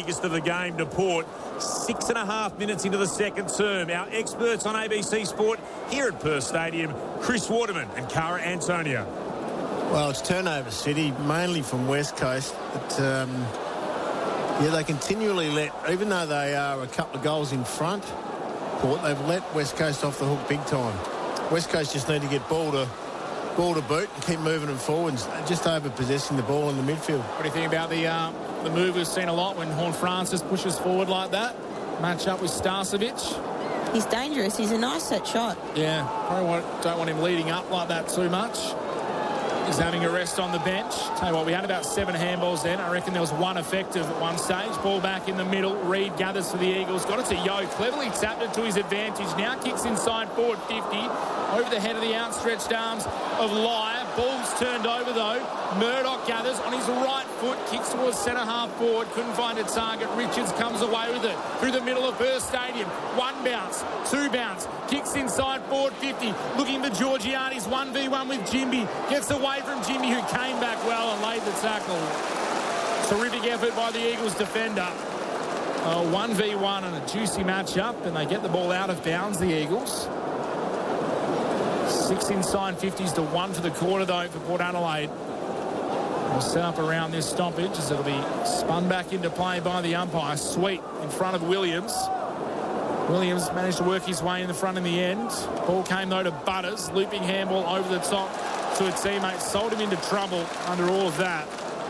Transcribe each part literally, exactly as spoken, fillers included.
biggest of the game to Port. Six and a half minutes into the second term. Our experts on A B C Sport here at Perth Stadium, Chris Waterman and Cara Antonio. Well, it's turnover city, mainly from West Coast. But, um, yeah, they continually let, even though they are a couple of goals in front, Port, they've let West Coast off the hook big time. West Coast just need to get ball to ball to boot and keep moving them forwards, just over possessing the ball in the midfield. What do you think about the uh, the move we've seen a lot when Horn Francis pushes forward like that? Match up with Starcevic. He's dangerous. He's a nice set shot. Yeah, probably want, don't want him leading up like that too much. He's having a rest on the bench. Tell you what, we had about seven handballs then. I reckon there was one effective at one stage. Ball back in the middle. Reid gathers for the Eagles. Got it to Yeo. Cleverly tapped it to his advantage. Now kicks inside forward fifty. Over the head of the outstretched arms of Lyle. Ball's turned over though. Murdoch gathers on his right foot. Kicks towards centre half forward. Couldn't find a target. Richards comes away with it. Through the middle of Perth Stadium. One bounce. Two bounce. Kicks inside forward fifty. Looking for Georgiades. one v one with Jimby. Gets away from Jimmy, who came back well and laid the tackle. Terrific effort by the Eagles defender. Uh, one v one and a juicy match-up, and they get the ball out of bounds, the Eagles. Six inside fifties to one for the quarter, though, for Port Adelaide. We'll set up around this stoppage as it'll be spun back into play by the umpire. Sweet in front of Williams. Williams managed to work his way in the front in the end. Ball came, though, to Butters. Looping handball over the top to a teammate. Sold him into trouble under all of that.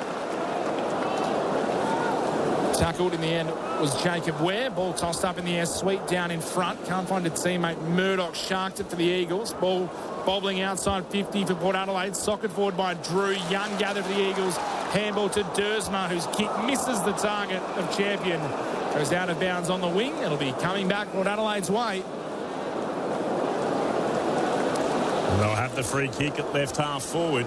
Tackled in the end was Jacob Ware. Ball tossed up in the air. Sweet down in front. Can't find a teammate. Murdoch sharked it for the Eagles. Ball bobbling outside fifty for Port Adelaide. Socket forward by Drew. Young gathered for the Eagles. Handball to Dersma, whose kick misses the target of Champion. Goes out of bounds on the wing. It'll be coming back Port Adelaide's way. They'll have the free kick at left half forward.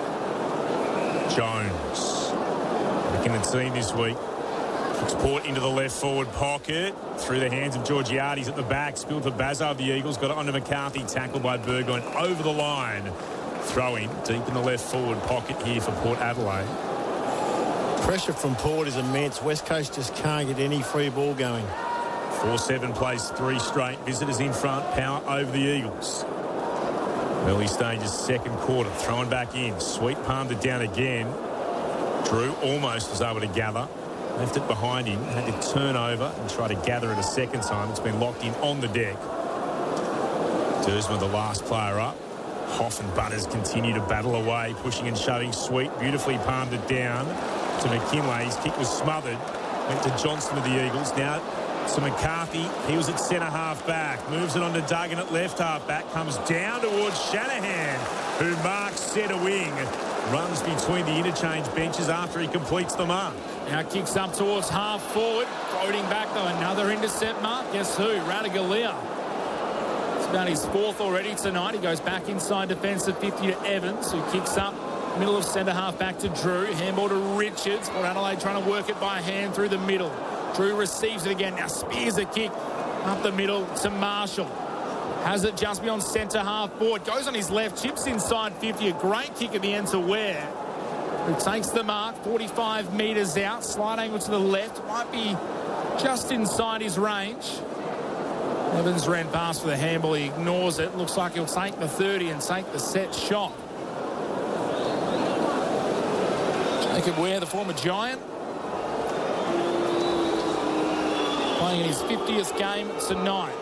Jones. Making the team this week. Kicks Port into the left forward pocket. Through the hands of Georgiades at the back. Spilled for Bazza of the Eagles. Got it onto McCarthy. Tackled by Burgoyne over the line. Throwing deep in the left forward pocket here for Port Adelaide. Pressure from Port is immense. West Coast just can't get any free ball going. four seven plays three straight. Visitors in front. Power over the Eagles. Early stages, second quarter. Throwing back in. Sweet palmed it down again. Drew almost was able to gather. Left it behind him. Had to turn over and try to gather it a second time. It's been locked in on the deck. Dersma, the last player up. Hoff and Butters continue to battle away. Pushing and shoving. Sweet beautifully palmed it down to McKinlay. His kick was smothered. Went to Johnston of the Eagles. Now to McCarthy. He was at centre half back. Moves it on to Duggan at left half back. Comes down towards Shanahan, who marks centre wing. Runs between the interchange benches after he completes the mark. Now kicks up towards half forward. Floating back, though. Another intercept mark. Guess who? Ratugolea. It's about his fourth already tonight. He goes back inside defensive fifty to Evans, who kicks up middle of centre half back to Drew. Handball to Richards. Port Adelaide trying to work it by hand through the middle. Drew receives it again. Now spears a kick up the middle to Marshall. Has it just beyond centre half forward. Goes on his left. Chips inside fifty. A great kick at the end to Ware, who takes the mark. forty-five metres out. Slight angle to the left. Might be just inside his range. Evans ran past for the handball. He ignores it. Looks like he'll take the thirty and take the set shot. Jacob Ware, the former Giant, playing in his fiftieth game tonight.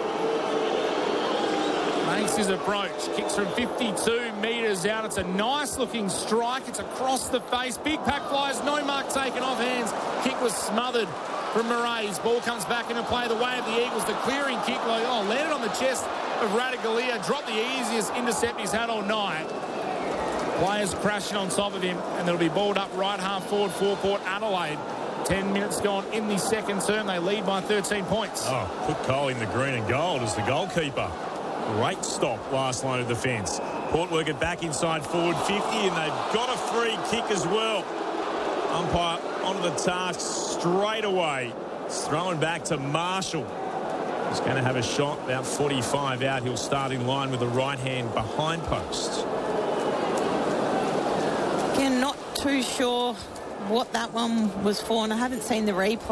Makes his approach. Kicks from fifty-two metres out. It's a nice looking strike. It's across the face. Big pack flies. No mark taken off hands. Kick was smothered from Murray's. Ball comes back into play the way of the Eagles. The clearing kick, like, oh, landed on the chest of Ratugolea. Dropped the easiest intercept he's had all night. Players crashing on top of him, and it'll be balled up right half forward for Port Adelaide. Ten minutes gone in the second term. They lead by thirteen points. Oh, put Cole in the green and gold as the goalkeeper. Great stop, last line of defence. Port work it back inside forward fifty, and they've got a free kick as well. Umpire onto the task straight away. It's thrown back to Marshall. He's going to have a shot about forty-five out. He'll start in line with the right hand behind post. Again, not too sure what that one was for, and I haven't seen the replay.